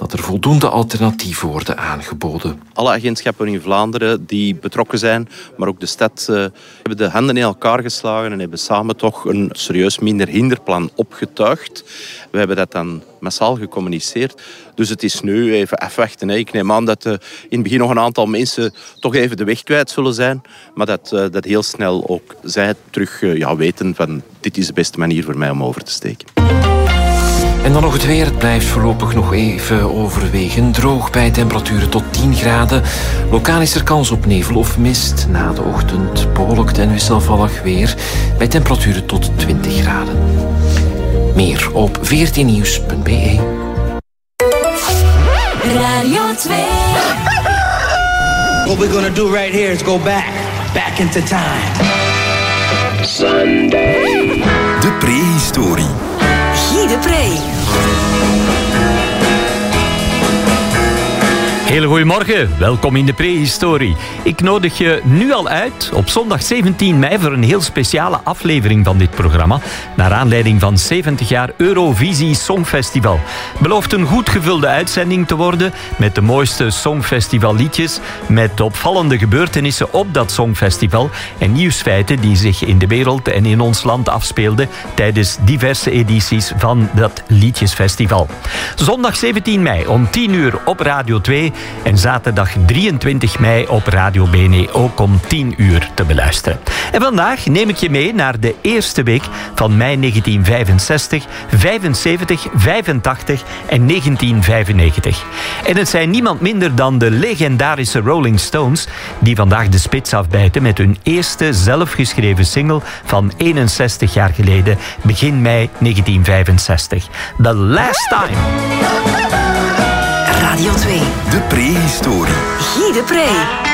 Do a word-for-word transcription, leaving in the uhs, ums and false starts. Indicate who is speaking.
Speaker 1: dat er voldoende alternatieven worden aangeboden.
Speaker 2: Alle agentschappen in Vlaanderen die betrokken zijn, maar ook de stad, uh, hebben de handen in elkaar geslagen en hebben samen toch een serieus minder hinderplan opgetuigd. We hebben dat dan massaal gecommuniceerd. Dus het is nu even afwachten. Hè. Ik neem aan dat uh, in het begin nog een aantal mensen toch even de weg kwijt zullen zijn, maar dat, uh, dat heel snel ook zij terug uh, ja, weten van dit is de beste manier voor mij om over te steken.
Speaker 1: En dan nog het weer. Het blijft voorlopig nog even overwegend droog bij temperaturen tot tien graden. Lokaal is er kans op nevel of mist. Na de ochtend bewolkt en wisselvallig weer bij temperaturen tot twintig graden. Meer op veertien nieuws punt b e.
Speaker 3: Radio twee.
Speaker 4: What we're gonna do right here is go back, back into time.
Speaker 3: Sunday.
Speaker 5: De prehistorie.
Speaker 3: Guy de Pre.
Speaker 6: Hele goedemorgen, welkom in de prehistorie. Ik nodig je nu al uit op zondag zeventien mei voor een heel speciale aflevering van dit programma, naar aanleiding van zeventig jaar Eurovisie Songfestival. Belooft een goed gevulde uitzending te worden met de mooiste Songfestivalliedjes, met opvallende gebeurtenissen op dat Songfestival en nieuwsfeiten die zich in de wereld en in ons land afspeelden tijdens diverse edities van dat Liedjesfestival. Zondag zeventien mei om tien uur op Radio twee en zaterdag drieëntwintig mei op Radio Bene ook om tien uur te beluisteren. En vandaag neem ik je mee naar de eerste week van mei negentien vijfenzestig, vijfenzeventig, vijfentachtig en negentien vijfennegentig. En het zijn niemand minder dan de legendarische Rolling Stones die vandaag de spits afbijten met hun eerste zelfgeschreven single van eenenzestig jaar geleden, begin mei negentien vijfenzestig. The Last Time.
Speaker 3: Radio twee.
Speaker 5: De prehistorie.
Speaker 3: Guy de Pre.